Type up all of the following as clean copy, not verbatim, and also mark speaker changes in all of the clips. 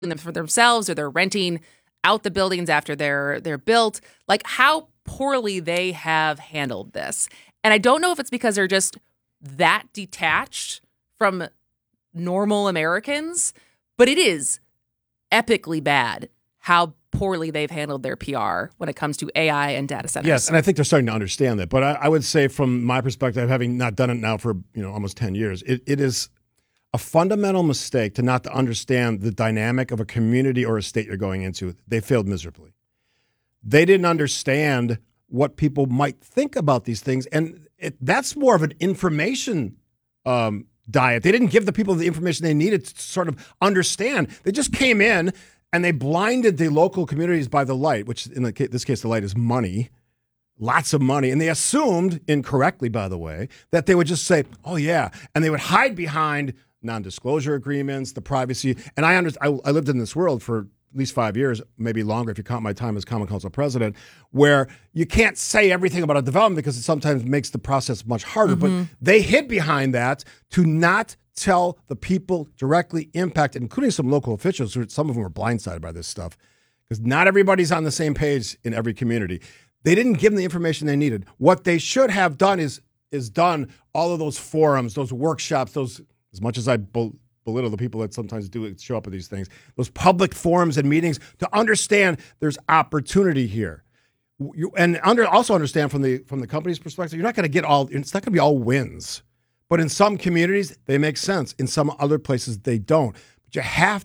Speaker 1: them for themselves or they're renting out the buildings after they're built, like how poorly they have handled this. And I don't know if it's because they're just that detached from normal Americans, but it is epically bad how poorly they've handled their PR when it comes to AI and data centers.
Speaker 2: Yes, and I think they're starting to understand that. But I would say from my perspective, having not done it now for almost 10 years, it is a fundamental mistake to not to understand the dynamic of a community or a state you're going into. They failed miserably. They didn't understand what people might think about these things. And that's more of an information diet. They didn't give the people the information they needed to sort of understand. They just came in and they blinded the local communities by the light, which in this case, the light is money. Lots of money. And they assumed, incorrectly, by the way, that they would just say, oh, yeah. And they would hide behind non-disclosure agreements, the privacy. And I lived in this world for at least 5 years, maybe longer if you count my time as Common Council president, where you can't say everything about a development because it sometimes makes the process much harder. But they hid behind that to not tell the people directly impacted, including some local officials, who some of them were blindsided by this stuff, because not everybody's on the same page in every community. They didn't give them the information they needed. What they should have done is done all of those forums, those workshops, those, as much as I belittle the people that sometimes do show up at these things, those public forums and meetings to understand there's opportunity here. Also understand from the company's perspective, you're not going to get it's not going to be all wins. But in some communities, they make sense. In some other places, they don't. But you have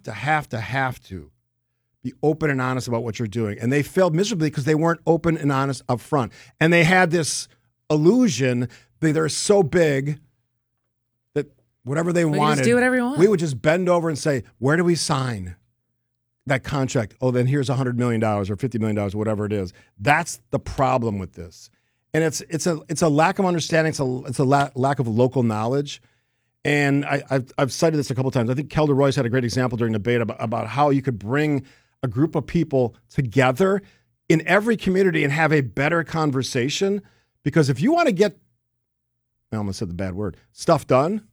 Speaker 2: to be open and honest about what you're doing. And they failed miserably because they weren't open and honest up front. And they had this illusion that they're so big that whatever they wanted,
Speaker 1: just do whatever you want.
Speaker 2: We would just bend over and say, where do we sign that contract? Oh, then here's $100 million or $50 million, whatever it is. That's the problem with this. And it's a lack of understanding. It's a lack of local knowledge. And I've cited this a couple of times. I think Kelder Royce had a great example during the debate about how you could bring a group of people together in every community and have a better conversation. Because if you want to get, I almost said the bad word, stuff done,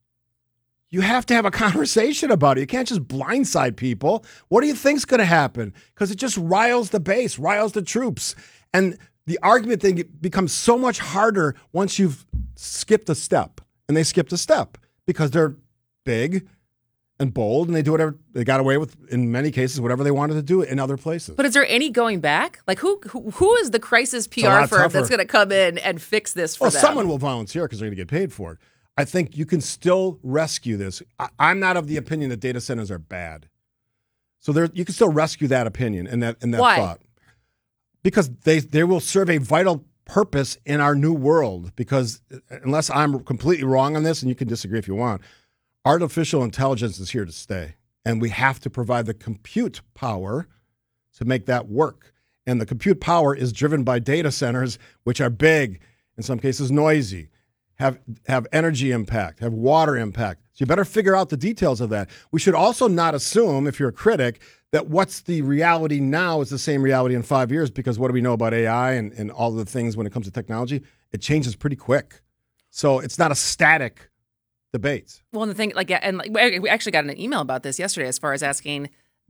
Speaker 2: you have to have a conversation about it. You can't just blindside people. What do you think's going to happen? Because it just riles the base, riles the troops. And the argument thing becomes so much harder once you've skipped a step. And they skipped a step because they're big and bold and they do whatever they got away with, in many cases, whatever they wanted to do in other places.
Speaker 1: But is there any going back? Like who is the crisis PR firm that's going to come in and fix this for them?
Speaker 2: Someone will volunteer because they're going to get paid for it. I think you can still rescue this. I'm not of the opinion that data centers are bad. So you can still rescue that opinion and that
Speaker 1: Why?
Speaker 2: thought. Because they will serve a vital purpose in our new world. Because unless I'm completely wrong on this, and you can disagree if you want, artificial intelligence is here to stay. And we have to provide the compute power to make that work. And the compute power is driven by data centers, which are big, in some cases noisy, have energy impact, have water impact. So you better figure out the details of that. We should also not assume, if you're a critic, that what's the reality now is the same reality in 5 years, because what do we know about AI and all the things when it comes to technology? It changes pretty quick. So it's not a static debate.
Speaker 1: Well, and the thing, we actually got an email about this yesterday as far as asking,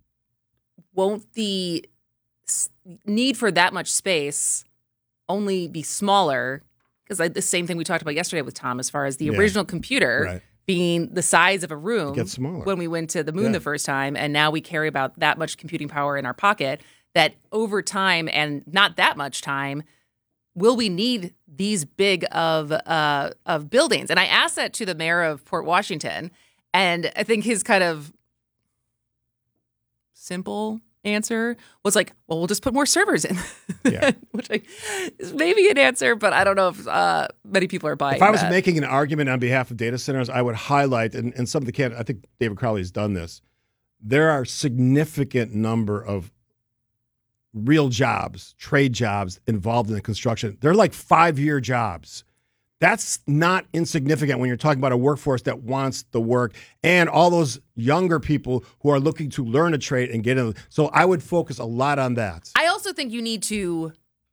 Speaker 1: won't the need for that much space only be smaller? Because the same thing we talked about yesterday with Tom, as far as the original computer being the size of a room when we went to the moon the first time, and now we carry about that much computing power in our pocket, that over time and not that much time, will we need these big of buildings? And I asked that to the mayor of Port Washington, and I think his kind of simple answer was like, well, we'll just put more servers in, which is maybe an answer, but I don't know if many people are buying.
Speaker 2: If I was making an argument on behalf of data centers, I would highlight, and some of the candidates, I think David Crowley has done this, there are significant number of real jobs, trade jobs involved in the construction. They're like 5-year jobs. That's not insignificant when you're talking about a workforce that wants the work and all those younger people who are looking to learn a trade and get in. So I would focus a lot on that.
Speaker 1: I also think you need to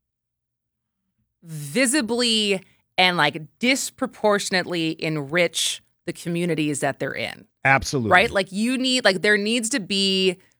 Speaker 1: visibly and disproportionately enrich the communities that they're in.
Speaker 2: Absolutely.
Speaker 1: Right? There needs to be